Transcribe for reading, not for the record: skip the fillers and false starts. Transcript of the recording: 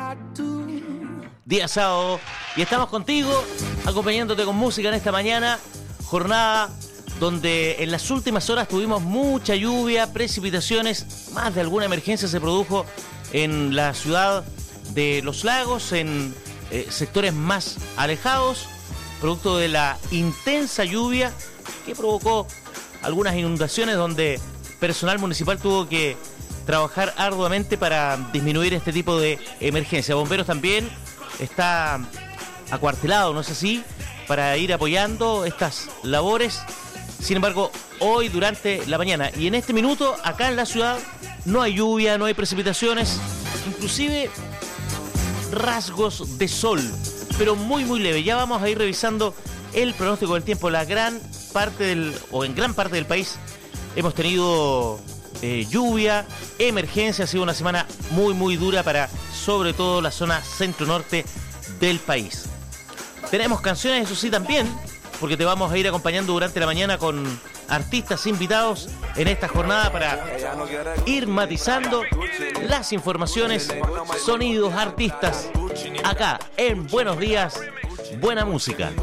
Día sábado, y estamos contigo, acompañándote con música en esta mañana, jornada donde en las últimas horas tuvimos mucha lluvia, precipitaciones, más de alguna emergencia se produjo en la ciudad de Los Lagos, en sectores más alejados, producto de la intensa lluvia que provocó algunas inundaciones donde personal municipal tuvo que trabajar arduamente para disminuir este tipo de emergencia. Bomberos también está acuartelado, ¿no es así?, para ir apoyando estas labores. Sin embargo, hoy durante la mañana y en este minuto, acá en la ciudad, no hay lluvia, no hay precipitaciones, inclusive rasgos de sol, pero muy muy leve. Ya vamos a ir revisando el pronóstico del tiempo. En gran parte del país hemos tenido lluvia, emergencia. Ha sido una semana muy muy dura para sobre todo la zona centro-norte del país. Tenemos canciones, eso sí, también, porque te vamos a ir acompañando durante la mañana con artistas invitados en esta jornada para ir matizando las informaciones, sonidos, artistas, acá en Buenos Días, Buena Música.